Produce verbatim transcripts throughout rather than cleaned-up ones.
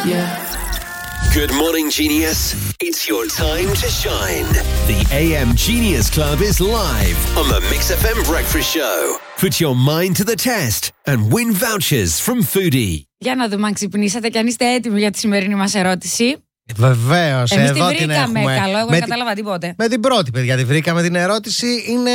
Yeah. Good morning, Genius. It's your time to shine. The A M Genius Club is live on the Mix εφ εμ Breakfast Show. Put your mind to the test and win vouchers from Foodie. Για να δούμε αν ξυπνήσατε και αν είστε έτοιμοι για τη σημερινή μας ερώτηση. Βεβαίως, Εμείς εδώ τη την βρήκαμε. έχουμε. Καλό, εγώ με δεν κατάλαβα τίποτε. Με την πρώτη, παιδιά, τη βρήκαμε την ερώτηση. Είναι.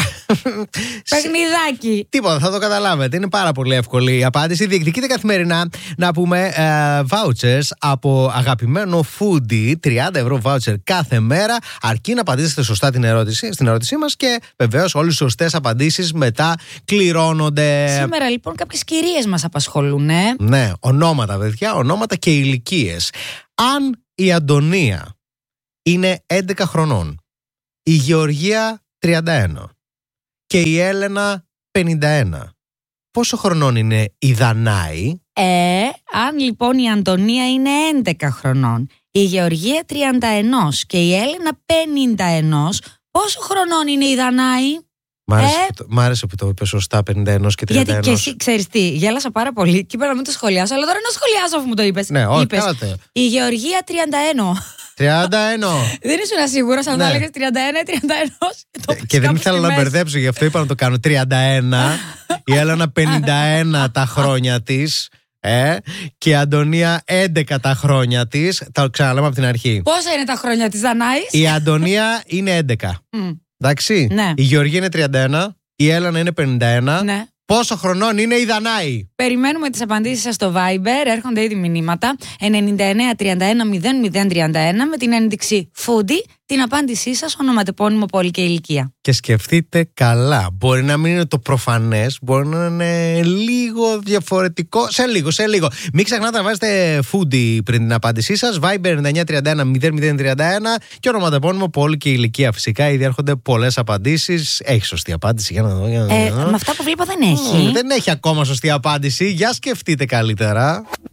Παιχνιδάκι. Τίποτα, θα το καταλάβετε. Είναι πάρα πολύ εύκολη η απάντηση. Διεκδικείτε καθημερινά, να πούμε, ε, vouchers από αγαπημένο Foodie. τριάντα ευρώ voucher κάθε μέρα. Αρκεί να απαντήσετε σωστά την ερώτηση, στην ερώτησή μας και βεβαίως όλες οι σωστές απαντήσεις μετά κληρώνονται. Σήμερα λοιπόν κάποιες κυρίες μας απασχολούν, ε. Ναι, ονόματα, παιδιά, ονόματα και ηλικίες. Αν η Αντωνία είναι έντεκα χρονών, η Γεωργία τριάντα ένα και η Έλενα πενήντα ένα, πόσο χρονών είναι η Δανάη? Ε, αν λοιπόν η Αντωνία είναι έντεκα χρονών, η Γεωργία τριάντα ένα και η Έλενα πενήντα ένα, πόσο χρονών είναι η Δανάη? Μ' άρεσε, Ε, που το, μ' άρεσε που το είπε σωστά, πενήντα ένα και τριάντα ένα. Γιατί και εσύ ξέρεις τι, γέλασα πάρα πολύ και είπα να μην το σχολιάσω, αλλά τώρα να σχολιάσω αφού μου το είπες. Ναι, όχι, Είπες, κάνατε. η Γεωργία τριάντα ένα. τριάντα ένα. Δεν ήσουν σίγουρος αν Ναι. θα έλεγες τριάντα ένα ή τριάντα ένα. Το πες Και δεν κάπου ήθελα στη να μέση. μπερδέψω, γι' αυτό είπα να το κάνω. τριάντα ένα, η Έλενα πενήντα ένα τα χρόνια της. Ε, και η Αντωνία έντεκα τα χρόνια της. Τα ξαναλέμε από την αρχή. Πόσα είναι τα χρόνια της Δανάης? Η Αντωνία είναι έντεκα. Μμ, Εντάξει. Ναι. Η Γεωργία είναι τριάντα ένα. Η Έλενα είναι πενήντα ένα. ναι. Πόσο χρονών είναι η Δανάη? Περιμένουμε τις απαντήσεις σας στο Viber. Έρχονται ήδη μηνύματα. ενενήντα εννέα τριάντα ένα μηδέν μηδέν τριάντα ένα με την ένδειξη Foodie, την απάντησή σας, ονοματεπώνυμο, πόλη και ηλικία. Και σκεφτείτε καλά. Μπορεί να μην είναι το προφανές, μπορεί να είναι λίγο διαφορετικό. Σε λίγο, σε λίγο. Μην ξεχνάτε να βάζετε Foodie πριν την απάντησή σας. Viber ενενήντα εννέα τριάντα ένα μηδέν μηδέν τριάντα ένα και ονοματεπώνυμο, πόλη και ηλικία. Φυσικά ήδη έρχονται πολλές απαντήσεις. Έχει σωστή απάντηση, για να δω. Για να δω. Ε, με αυτά που βλέπω δεν έχει. Μ, δεν έχει ακόμα σωστή απάντηση. Για σκεφτείτε καλύτερα.